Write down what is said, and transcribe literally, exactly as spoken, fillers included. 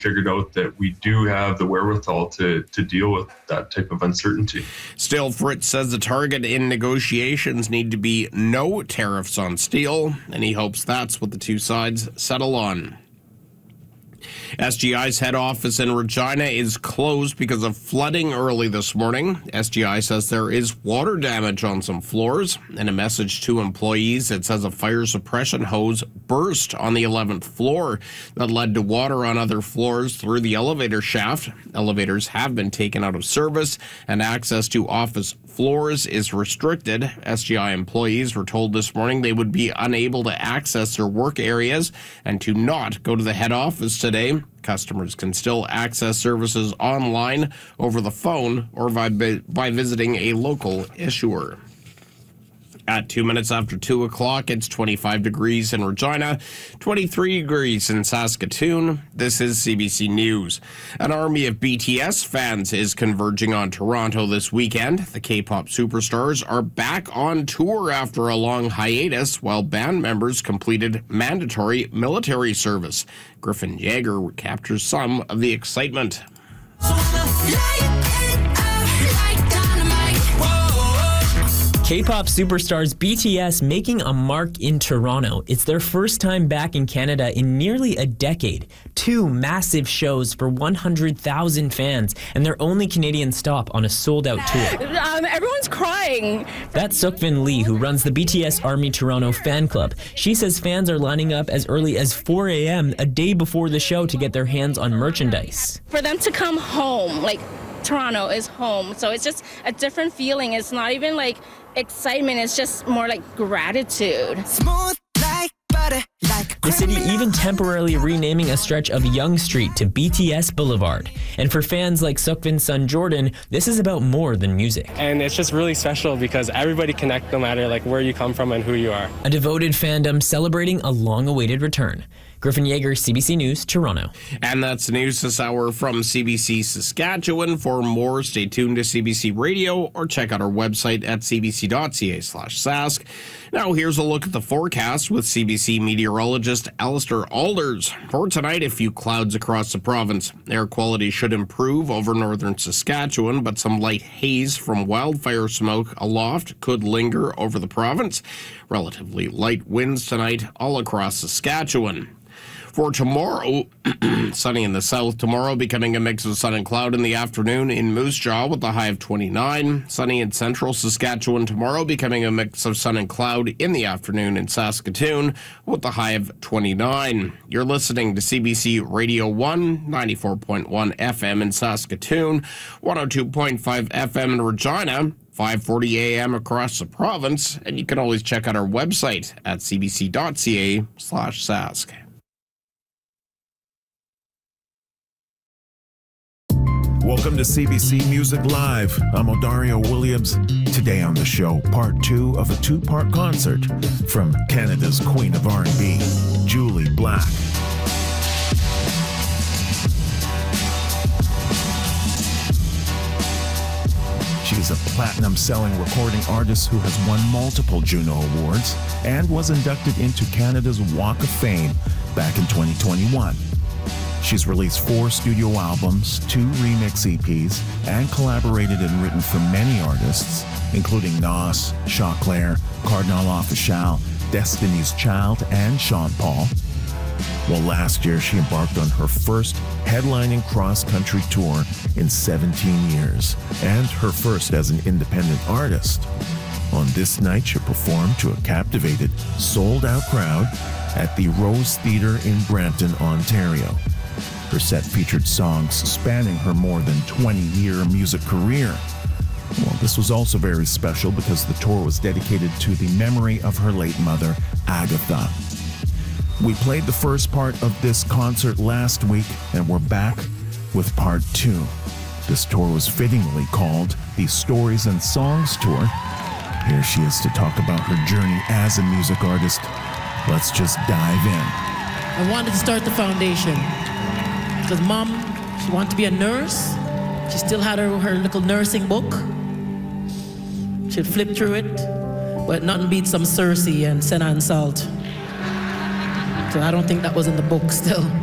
figured out that we do have the wherewithal to, to deal with that type of uncertainty. Still, Fritz says the target in negotiations need to be no tariffs on steel, and he hopes that's what the two sides settle on. S G I's head office in Regina is closed because of flooding early this morning. S G I says there is water damage on some floors. In a message to employees, it says a fire suppression hose burst on the eleventh floor that led to water on other floors through the elevator shaft. Elevators have been taken out of service, and access to office floors is restricted. S G I employees were told this morning they would be unable to access their work areas and to not go to the head office today. Customers can still access services online, over the phone, or by, by visiting a local issuer. At two minutes after two o'clock, it's twenty-five degrees in Regina, twenty-three degrees in Saskatoon. This is C B C News. An army of B T S fans is converging on Toronto this weekend. The K-pop superstars are back on tour after a long hiatus, while band members completed mandatory military service. Griffin Yeager captures some of the excitement. K-pop superstars B T S making a mark in Toronto. It's their first time back in Canada in nearly a decade. Two massive shows for one hundred thousand fans, and their only Canadian stop on a sold-out tour. Um, everyone's crying. That's Sukvin Lee, who runs the B T S Army Toronto fan club. She says fans are lining up as early as four a.m. a day before the show to get their hands on merchandise. For them to come home, like, Toronto is home, so it's just a different feeling. It's not even like excitement, it's just more like gratitude. Smooth like butter, like the city even temporarily renaming a stretch of Yonge Street to B T S Boulevard. And for fans like Sukvin's son Jordan, this is about more than music. And it's just really special because everybody connects no matter like where you come from and who you are. A devoted fandom celebrating a long-awaited return. Griffin Yeager, C B C News, Toronto. And that's the news this hour from C B C Saskatchewan. For more, stay tuned to C B C Radio or check out our website at cbc.ca slash sask. Now here's a look at the forecast with C B C meteorologist Alistair Alders. For tonight, a few clouds across the province. Air quality should improve over northern Saskatchewan, but some light haze from wildfire smoke aloft could linger over the province. Relatively light winds tonight all across Saskatchewan. For tomorrow, sunny in the south. Tomorrow becoming a mix of sun and cloud in the afternoon in Moose Jaw with a high of twenty-nine. Sunny in central Saskatchewan tomorrow becoming a mix of sun and cloud in the afternoon in Saskatoon with a high of twenty-nine. You're listening to C B C Radio one, ninety-four point one F M in Saskatoon, one oh two point five F M in Regina, five forty A M across the province, and you can always check out our website at cbc.ca slash sask. Welcome to C B C Music Live. I'm Odario Williams. Today on the show, part two of a two-part concert from Canada's Queen of R and B, Jully Black. She's a platinum-selling recording artist who has won multiple Juno Awards and was inducted into Canada's Walk of Fame back in twenty twenty-one. She's released four studio albums, two remix E Ps, and collaborated and written for many artists, including Nas, Choclair, Cardinal Offishall, Destiny's Child, and Sean Paul. Well, last year she embarked on her first headlining cross-country tour in seventeen years, and her first as an independent artist. On this night, she performed to a captivated, sold-out crowd at the Rose Theatre in Brampton, Ontario. Her set featured songs spanning her more than twenty-year music career. Well, this was also very special because the tour was dedicated to the memory of her late mother, Agatha. We played the first part of this concert last week, and we're back with part two. This tour was fittingly called the Stories and Songs Tour. Here she is to talk about her journey as a music artist. Let's just dive in. I wanted to start the foundation because Mom, she wanted to be a nurse. She still had her, her little nursing book. She'd flip through it, but nothing beats some Cersei and Senna and Salt. So I don't think that was in the book still.